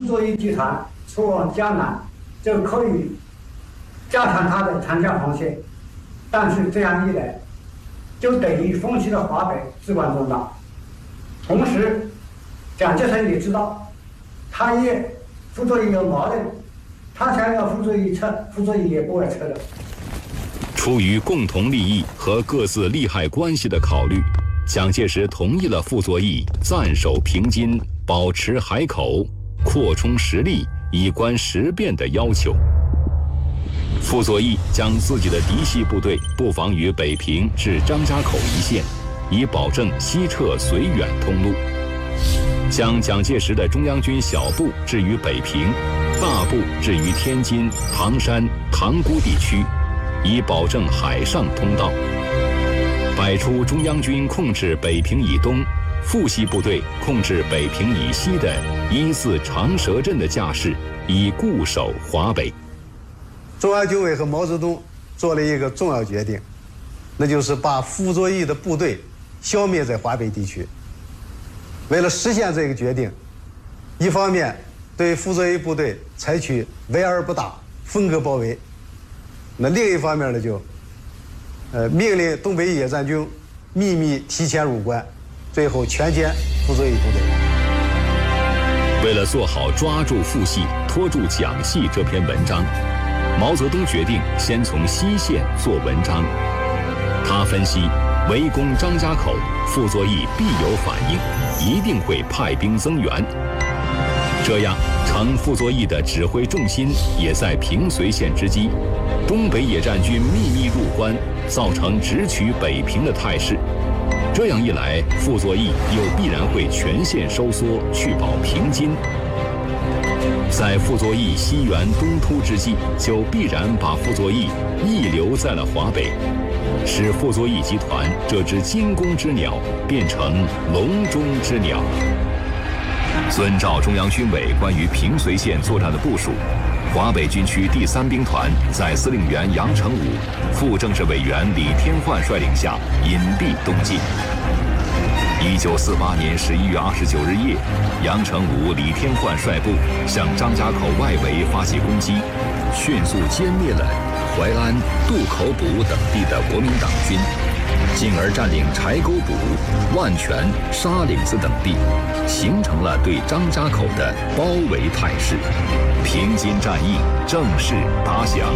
作义集团出往江南，就可以加强它的长江防线。但是这样一来，就等于放弃了华北至关重大。同时，蒋介石也知道，他也傅作义有矛盾，他想要傅作义撤，傅作义也不会撤的。 出于共同利益和各自利害关系的考虑，蒋介石同意了傅作义暂守平津、保持海口、扩充实力以观时变的要求。傅作义将自己的嫡系部队布防于北平至张家口一线，以保证西撤绥远通路；将蒋介石的中央军小部置于北平，大部置于天津、唐山、塘沽地区，以保证海上通道；摆出中央军控制北平以东，副系部队控制北平以西的依次长蛇阵的架势，以固守华北。 中央军委和毛泽东做了一个重要决定，那就是把傅作义的部队消灭在华北地区。为了实现这个决定，一方面对傅作义部队采取围而不打、分割包围，那另一方面呢，就命令东北野战军秘密提前入关，最后全歼傅作义部队。 为了做好抓住傅系、拖住蒋系这篇文章，毛泽东决定先从西线做文章。他分析，围攻张家口，傅作义必有反应，一定会派兵增援。这样，承傅作义的指挥重心也在平绥线之机，东北野战军秘密入关，造成直取北平的态势。这样一来，傅作义又必然会全线收缩，去保平津。在傅作义西援东突之际，就必然把傅作义抑留在了华北，使傅作义集团这只惊弓之鸟变成笼中之鸟。遵照中央军委关于平绥线作战的部署，华北军区第3兵团在司令员杨成武、副政治委员李天焕率领下隐蔽东进。1948年11月29日夜，杨成武、李天焕率部向张家口外围发起攻击，迅速歼灭了淮安、渡口堡等地的国民党军，进而占领柴沟堡、万全、沙岭子等地，形成了对张家口的包围态势。平津战役正式打响。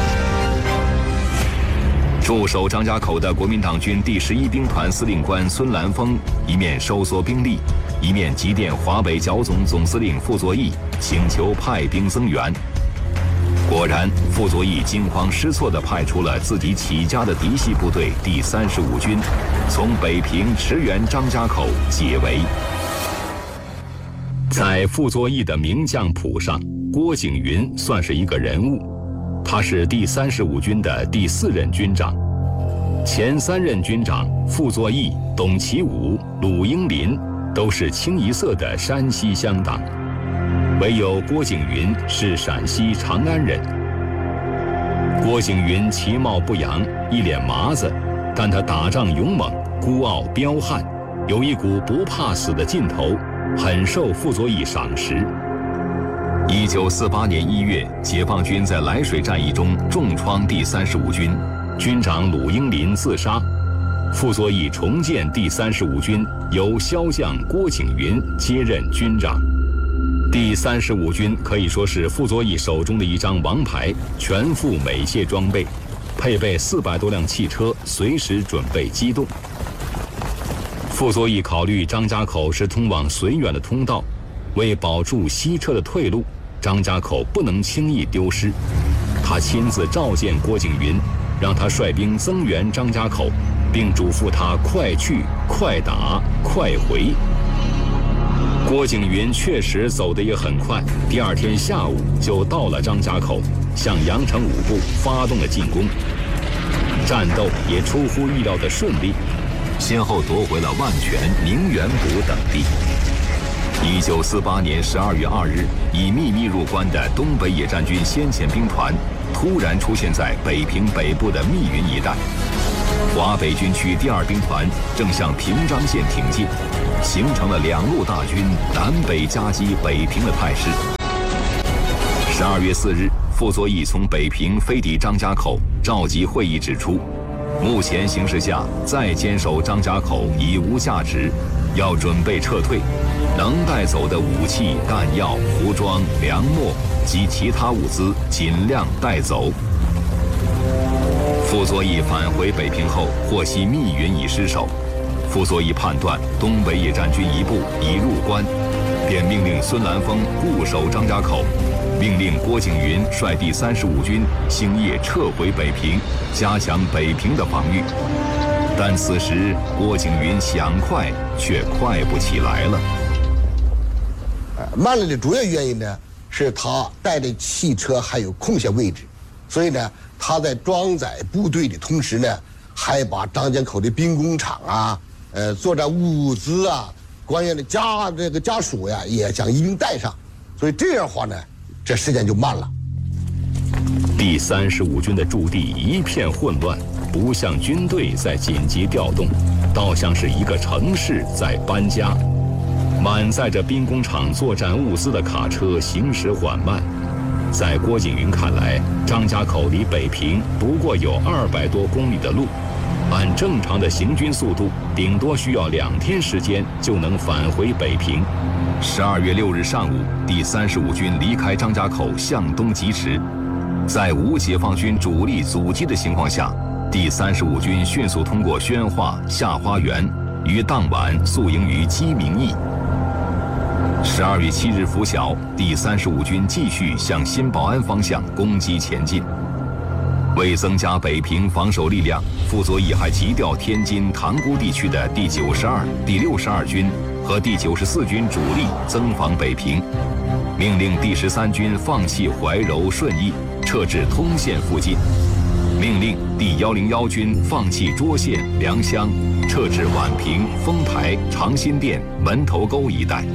驻守张家口的国民党军第11兵团司令官孙兰峰一面收缩兵力，一面急电华北剿总总司令傅作义，请求派兵增援。果然，傅作义惊慌失措地派出了自己起家的嫡系部队第35军，从北平驰援张家口解围。在傅作义的名将谱上，郭景云算是一个人物。他是第35军的第4任军长，前3任军长傅作义、董其武、鲁英林都是清一色的山西乡党，唯有郭景云是陕西长安人。郭景云其貌不扬，一脸麻子，但他打仗勇猛，孤傲彪悍，有一股不怕死的劲头，很受傅作义赏识。1948年1月，解放军在涞水战役中重创第35军，军长鲁英林自杀。傅作义重建第35军，由骁将郭景云接任军长。第35军可以说是傅作义手中的一张王牌，全副美械装备，配备400多辆汽车，随时准备机动。傅作义考虑张家口是通往绥远的通道，为保住西撤的退路，张家口不能轻易丢失。他亲自召见郭景云，让他率兵增援张家口，并嘱咐他快去、快打、快回。郭景云确实走得也很快，第2天下午就到了张家口，向杨成武部发动了进攻。战斗也出乎意料的顺利，先后夺回了万全、宁远堡等地。1948年12月2日，已秘密入关的东北野战军先遣兵团突然出现在北平北部的密云一带。华北军区第2兵团正向平章线挺进，形成了2路大军南北夹击北平的态势。 12月4日，傅作义从北平飞抵张家口，召集会议指出，目前形势下再坚守张家口已无价值，要准备撤退，能带走的武器、弹药、服装、粮秣及其他物资尽量带走。傅作义返回北平后，获悉密云已失守，傅作义判断东北野战军一部已入关，便命令孙兰峰固守张家口，命令郭景云率第35军星夜撤回北平，加强北平的防御。但此时郭景云想快却快不起来了。 慢了的主要原因呢，是他带的汽车还有空闲位置，所以呢，他在装载部队的同时呢，还把张家口的兵工厂啊、作战物资啊、官员的家属呀，也想一并带上，所以这样的话呢，这时间就慢了。 第35军的驻地一片混乱，不像军队在紧急调动，倒像是一个城市在搬家。满载着兵工厂作战物资的卡车行驶缓慢。在郭景云看来，张家口离北平不过有200多公里的路，按正常的行军速度，顶多需要2天时间就能返回北平。12月6日上午，第35军离开张家口向东疾驰，在无解放军主力阻击的情况下，第35军迅速通过宣化、下花园，于当晚宿营于鸡鸣驿。12月7日拂晓，第35军继续向新保安方向攻击前进。为增加北平防守力量，傅作义还急调天津塘沽地区的第92、第62军和第94军主力增防北平，命令第13军放弃怀柔、顺义，撤至通县附近，命令第101军放弃涿县、良乡，撤至宛平、丰台、长辛店、门头沟一带。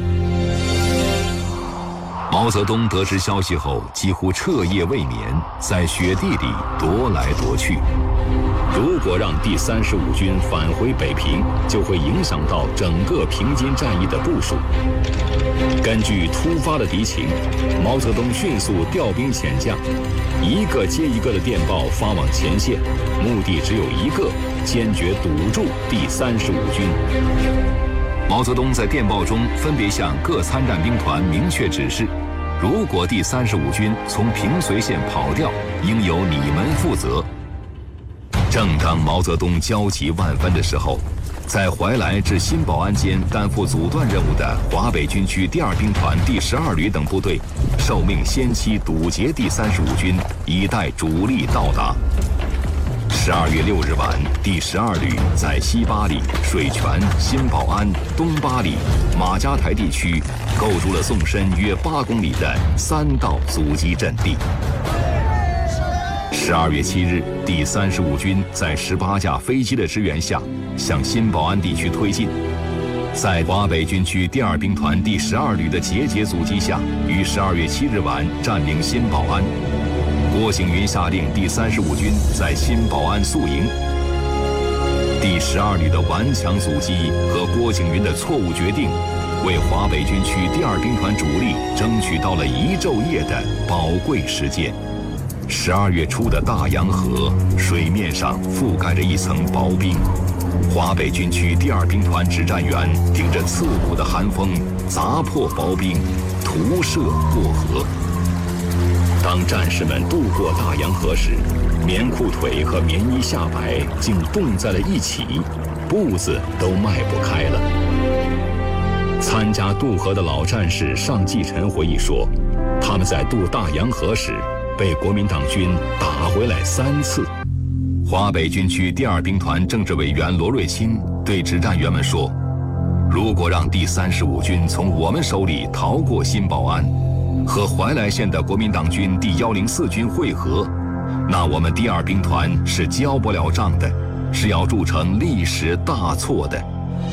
毛泽东得知消息后，几乎彻夜未眠，在雪地里踱来踱去。如果让第35军返回北平，就会影响到整个平津战役的部署。根据突发的敌情，毛泽东迅速调兵遣将，一个接一个的电报发往前线，目的只有一个：坚决堵住第35军。毛泽东在电报中分别向各参战兵团明确指示，如果第35军从平绥线跑掉，应由你们负责。正当毛泽东焦急万分的时候，在怀来至新保安间担负阻断任务的华北军区第2兵团第12旅等部队，受命先期堵截第35军，以待主力到达。12月6日晚，第12旅在西八里、水泉、新保安、东八里、马家台地区构筑了纵深约8公里的3道阻击阵地。12月7日，第35军在18架飞机的支援下，向新保安地区推进。在华北军区第2兵团第12旅的节节阻击下，于12月7日晚占领新保安。郭景云下令第35军在新保安宿营。第12旅的顽强阻击和郭景云的错误决定，为华北军区第2兵团主力争取到了1昼夜的宝贵时间。12月初的大洋河水面上覆盖着一层薄冰，华北军区第2兵团指战员顶着刺骨的寒风，砸破薄冰，徒涉过河。当战士们渡过大洋河时，棉裤腿和棉衣下摆竟冻在了一起，步子都迈不开了。参加渡河的老战士尚继臣回忆说，他们在渡大洋河时被国民党军打回来3次。华北军区第2兵团政治委员罗瑞卿对指战员们说，如果让第35军从我们手里逃过新保安，和怀来县的国民党军第104军会合，那我们第2兵团是交不了账的，是要铸成历史大错的。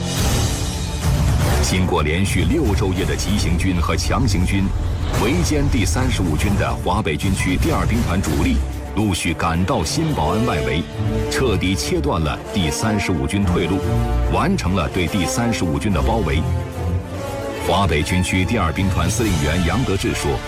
经过连续6昼夜的急行军和强行军，围歼第35军的华北军区第2兵团主力陆续赶到新保安外围，彻底切断了第35军退路，完成了对第35军的包围。华北军区第2兵团司令员杨得志说，